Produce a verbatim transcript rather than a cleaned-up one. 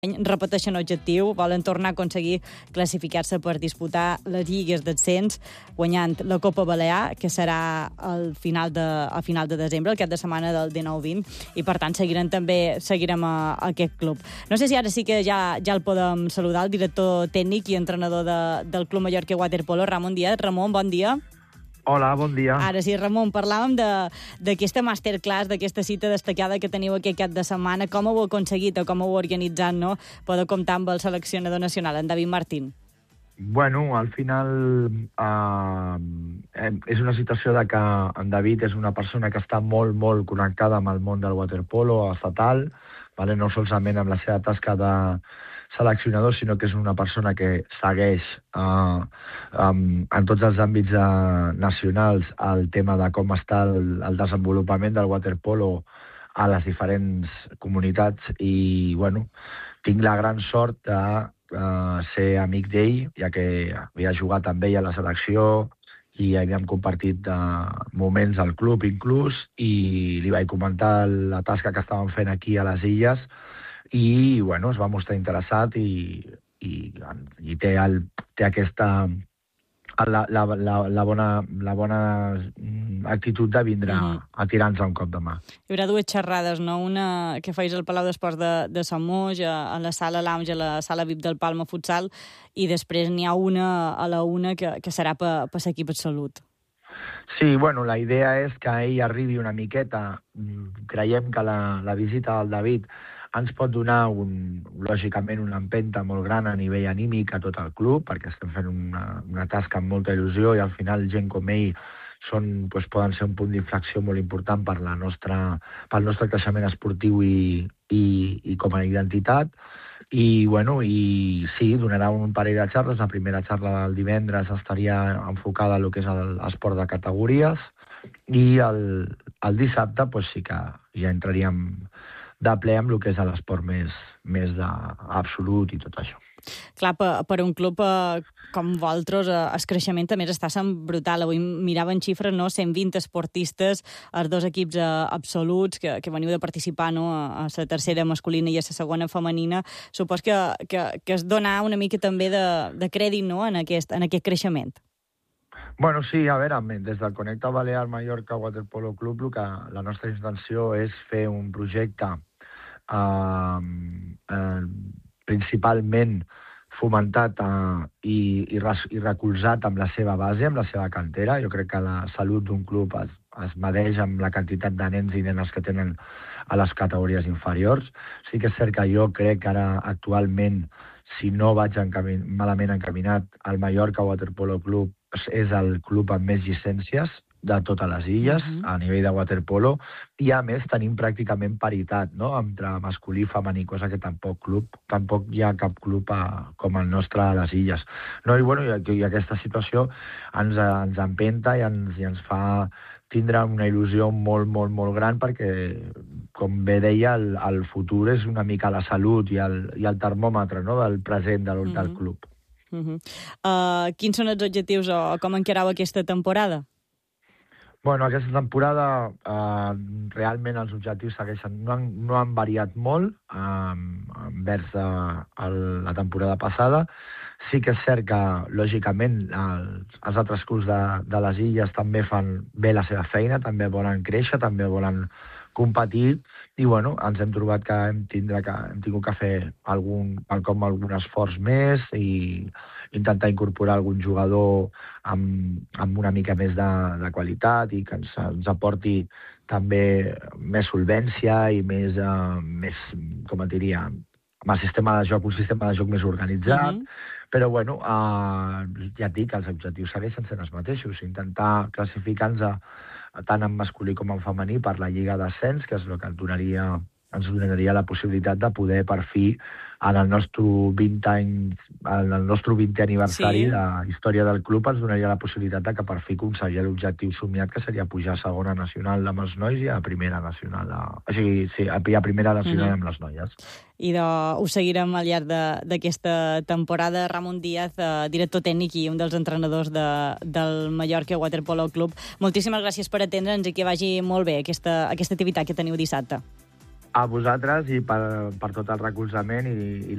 repeteixen objectiu, volen tornar a aconseguir classificar-se per disputar les lligues d'ascens, guanyant la Copa Balear, que serà al final de, a final de desembre, el cap de setmana del dinou vint, i per tant seguirem també seguirem a, a aquest club. No sé si ara sí que ja, ja el podem saludar, el director tècnic i entrenador de, del Club Mallorca Waterpolo, Ramon Díaz. Ramon, bon dia. Hola, bon dia. Ara sí, Ramon, parlàvem d'aquesta masterclass, d'aquesta cita destacada que teniu aquest cap de setmana. Com ho heu aconseguit o com ho heu organitzat, no? Poder comptar amb el seleccionador nacional, en David Martín. Bueno, al final eh, és una situació de que en David és una persona que està molt, molt connectada amb el món del waterpolo estatal, vale? No solament amb la seva tasca de seleccionador, sinó que és una persona que segueix eh, um, en tots els àmbits uh, nacionals el tema de com està el, el desenvolupament del waterpolo a les diferents comunitats i, bueno, tinc la gran sort de uh, ser amic d'ell, ja que havia jugat amb ell a la selecció i havíem compartit uh, moments al club inclús, i li vaig comentar la tasca que estàvem fent aquí a les Illes i, bueno, es va mostrar interessat i, i, i té, el, té aquesta la, la, la, la, bona, la bona actitud de vindre mm. a tirar-nos un cop de mà. Hi haurà dues xerrades, no? Una que feis al Palau d'Esports de, de Sant Moix, a, a la sala lounge, a la sala V I P del Palma Futsal, i després n'hi ha una a la una que, que serà per pa l'equip de salut. Sí, bueno, la idea és que ell arribi una miqueta. Creiem que la, la visita del David ens pot donar, un, lògicament, una empenta molt gran a nivell anímic a tot el club, perquè estem fent una, una tasca amb molta il·lusió i al final gent com ell són, doncs, poden ser un punt d'inflexió molt important per la nostra, pel nostre creixement esportiu i, i, i com a identitat. I, bueno, i sí, donarà un parell de xarres. La primera xarra del divendres estaria enfocada a lo que és l'esport de categories i el, el dissabte pues, sí que ja entraríem de ple amb el que és l'esport més, més d'absolut i tot això. Clar, per, per un club eh, com vosaltres, eh, el creixement també està sent brutal. Avui miraven xifres, no? cent vint esportistes, els dos equips eh, absoluts que, que veniu de participar, no? a la tercera masculina i a la segona femenina. Supos que, que, que es dona una mica també de, de crèdit, no? en, aquest, en aquest creixement. Bueno, sí, a veure, des del Connecta Balear Mallorca Waterpolo Club, que la nostra intenció és fer un projecte Uh, uh, principalment fomentat uh, i, i, i recolzat amb la seva base, amb la seva cantera. Jo crec que la salut d'un club es, es medeix amb la quantitat de nens i nenes que tenen a les categories inferiors. Sí que és cert que jo crec que ara actualment, si no vaig encamin malament encaminat, el Mallorca Waterpolo Club és el club amb més llicències de totes les illes, uh-huh. a nivell de waterpolo, i a més tenim pràcticament paritat, no?, entre masculí i femení, cosa que tampoc club, tampoc hi ha cap club a, com el nostre a les illes. No, i, bueno, i, i aquesta situació ens, ens empenta i ens, i ens fa tindre una il·lusió molt, molt, molt gran, perquè, com bé deia, el, el futur és una mica la salut i el, i el termòmetre, no?, del present del, uh-huh. del club. Uh-huh. uh, quins són els objectius o com encareu aquesta temporada? Bueno, aquesta temporada eh, realment els objectius segueixen, no han, no han variat molt eh, envers eh, el, la temporada passada. Sí que és cert que, lògicament, els, els altres clubs de, de les illes també fan bé la seva feina, també volen créixer, també volen competir, i bueno, ens hem trobat que hem, tindre que, hem tingut que fer algun, com algun esforç més i intentar incorporar algun jugador amb, amb una mica més de, de qualitat i que ens, ens aporti també més solvència i més, uh, més com et diria, amb el sistema de joc, un sistema de joc més organitzat. Mm-hmm. Però, bueno, uh, ja et dic que els objectius segueixen sent els mateixos. Intentar classificar-nos a, a, tant en masculí com en femení per la Lliga d'Ascens, que és el que ens donaria, ens donaria la possibilitat de poder, per fi, en el nostre vint anys, en el nostre vintè aniversari sí. de la història del club, ens donaria la possibilitat de que per fi aconseguia l'objectiu somiat, que seria pujar a segona nacional amb els nois i a primera nacional, a, o sigui, sí, a primera nacional mm-hmm. amb les noies. I de, ho seguirem al llarg d'aquesta temporada. Ramon Díaz, eh, director tècnic i un dels entrenadors de, del Mallorca Waterpolo Club. Moltíssimes gràcies per atendre'ns i que vagi molt bé aquesta, aquesta activitat que teniu dissabte. A vosaltres i per, per tot el recolzament i, i